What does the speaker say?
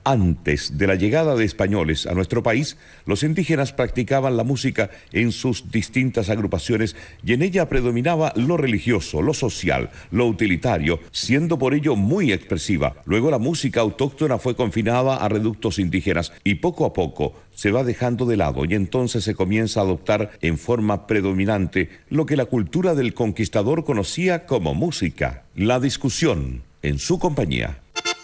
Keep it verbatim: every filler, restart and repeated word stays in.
Antes de la llegada de españoles a nuestro país, los indígenas practicaban la música en sus distintas agrupaciones y en ella predominaba lo religioso, lo social, lo utilitario, siendo por ello muy expresiva. Luego la música autóctona fue confinada a reductos indígenas y poco a poco se va dejando de lado y entonces se comienza a adoptar en forma predominante lo que la cultura del conquistador conocía como música. La discusión en su compañía.